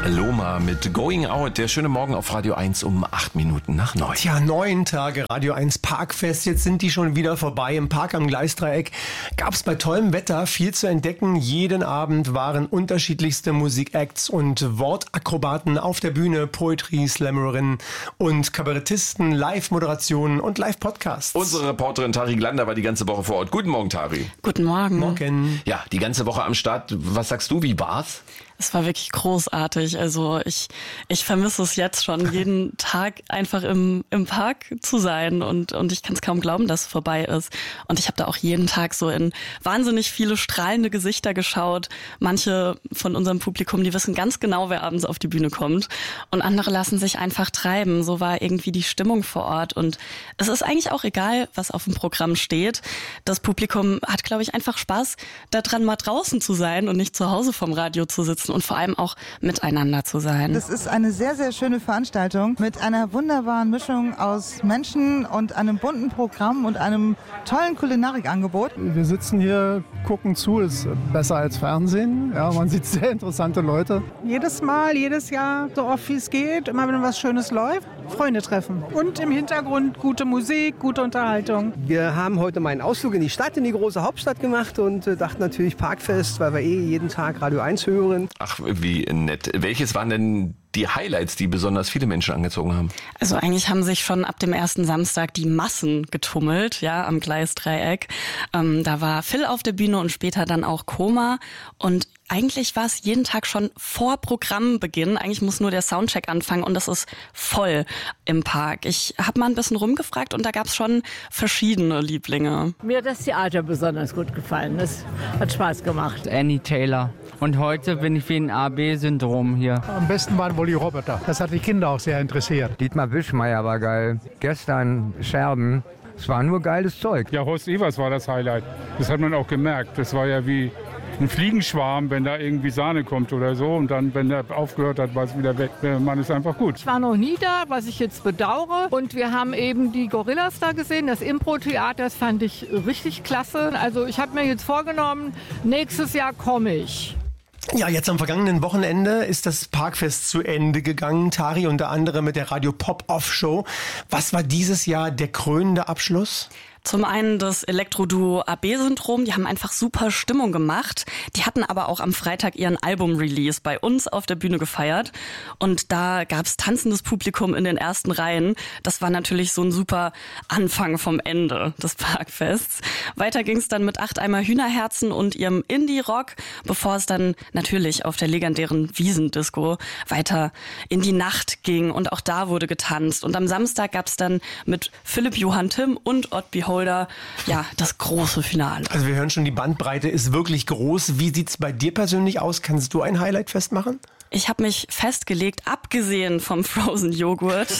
Loma mit Going Out. Der schöne Morgen auf Radio 1 um 8:08. Tja, 9 Tage Radio 1 Parkfest. Jetzt sind die schon wieder vorbei. Im Park am Gleisdreieck gab es bei tollem Wetter viel zu entdecken. Jeden Abend waren unterschiedlichste Musikacts und Wortakrobaten auf der Bühne, Poetry-Slammerinnen und Kabarettisten, Live-Moderationen und Live-Podcasts. Unsere Reporterin Tari Glander war die ganze Woche vor Ort. Guten Morgen, Tari. Guten Morgen. Morgen. Ja, die ganze Woche am Start. Was sagst du, wie war's? Es war wirklich großartig. Also ich vermisse es jetzt schon, jeden Tag einfach im Park zu sein und ich kann es kaum glauben, dass es vorbei ist. Und ich habe da auch jeden Tag so in wahnsinnig viele strahlende Gesichter geschaut. Manche von unserem Publikum, die wissen ganz genau, wer abends auf die Bühne kommt. Und andere lassen sich einfach treiben. So war irgendwie die Stimmung vor Ort. Und es ist eigentlich auch egal, was auf dem Programm steht. Das Publikum hat, glaube ich, einfach Spaß daran, mal draußen zu sein und nicht zu Hause vom Radio zu sitzen. Und vor allem auch miteinander zu sein. Das ist eine sehr, sehr schöne Veranstaltung mit einer wunderbaren Mischung aus Menschen und einem bunten Programm und einem tollen Kulinarikangebot. Wir sitzen hier, gucken zu, ist besser als Fernsehen. Ja, man sieht sehr interessante Leute. Jedes Mal, jedes Jahr, so oft wie es geht, immer wenn was Schönes läuft, Freunde treffen. Und im Hintergrund gute Musik, gute Unterhaltung. Wir haben heute mal einen Ausflug in die Stadt, in die große Hauptstadt gemacht und dachten natürlich Parkfest, weil wir jeden Tag Radio 1 hören. Ach, wie nett. Welches waren denn die Highlights, die besonders viele Menschen angezogen haben? Also eigentlich haben sich schon ab dem ersten Samstag die Massen getummelt, ja, am Gleisdreieck. Da war Phil auf der Bühne und später dann auch Koma. Und eigentlich war es jeden Tag schon vor Programmbeginn. Eigentlich muss nur der Soundcheck anfangen und das ist voll im Park. Ich habe mal ein bisschen rumgefragt und da gab es schon verschiedene Lieblinge. Mir hat das Theater besonders gut gefallen. Das hat Spaß gemacht. Annie Taylor. Und heute bin ich wegen AB-Syndrom hier. Am besten waren wohl die Roboter. Das hat die Kinder auch sehr interessiert. Dietmar Wischmeier war geil. Gestern Scherben. Es war nur geiles Zeug. Ja, Horst Evers war das Highlight. Das hat man auch gemerkt. Das war ja wie ein Fliegenschwarm, wenn da irgendwie Sahne kommt oder so. Und dann, wenn er aufgehört hat, war es wieder weg. Man ist einfach gut. Ich war noch nie da, was ich jetzt bedauere. Und wir haben eben die Gorillas da gesehen. Das Impro-Theater, das fand ich richtig klasse. Also ich habe mir jetzt vorgenommen, nächstes Jahr komme ich. Ja, jetzt am vergangenen Wochenende ist das Parkfest zu Ende gegangen, Tari, unter anderem mit der Radio Pop-Off-Show. Was war dieses Jahr der krönende Abschluss? Zum einen das Elektroduo AB-Syndrom, die haben einfach super Stimmung gemacht. Die hatten aber auch am Freitag ihren Album-Release bei uns auf der Bühne gefeiert. Und da gab's tanzendes Publikum in den ersten Reihen. Das war natürlich so ein super Anfang vom Ende des Parkfests. Weiter ging's dann mit 8 Eimer Hühnerherzen und ihrem Indie-Rock, bevor es dann natürlich auf der legendären Wiesendisco weiter in die Nacht ging. Und auch da wurde getanzt. Und am Samstag gab's dann mit Philipp Johann Timm und Oddby Holder, ja, das große Finale. Also wir hören schon, die Bandbreite ist wirklich groß. Wie sieht's bei dir persönlich aus? Kannst du ein Highlight festmachen? Ich habe mich festgelegt, abgesehen vom Frozen Joghurt.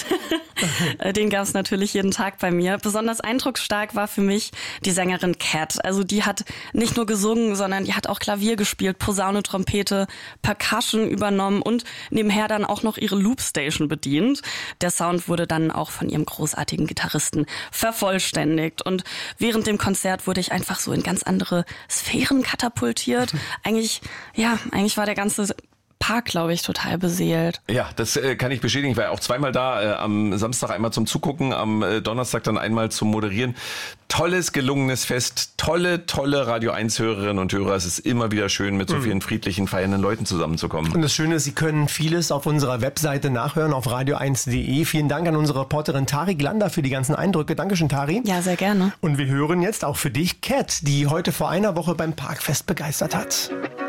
Den gab es natürlich jeden Tag bei mir. Besonders eindrucksstark war für mich die Sängerin Cat. Also die hat nicht nur gesungen, sondern die hat auch Klavier gespielt, Posaune, Trompete, Percussion übernommen und nebenher dann auch noch ihre Loopstation bedient. Der Sound wurde dann auch von ihrem großartigen Gitarristen vervollständigt. Und während dem Konzert wurde ich einfach so in ganz andere Sphären katapultiert. Eigentlich war der ganze Park, glaube ich, total beseelt. Ja, das kann ich bestätigen. Ich war ja auch zweimal da, am Samstag einmal zum Zugucken, am Donnerstag dann einmal zum Moderieren. Tolles, gelungenes Fest, tolle Radio 1-Hörerinnen und Hörer. Es ist immer wieder schön, mit so vielen friedlichen, feiernden Leuten zusammenzukommen. Und das Schöne ist, Sie können vieles auf unserer Webseite nachhören, auf radio1.de. Vielen Dank an unsere Reporterin Tari Glander für die ganzen Eindrücke. Dankeschön, Tari. Ja, sehr gerne. Und wir hören jetzt auch für dich Cat, die heute vor einer Woche beim Parkfest begeistert hat.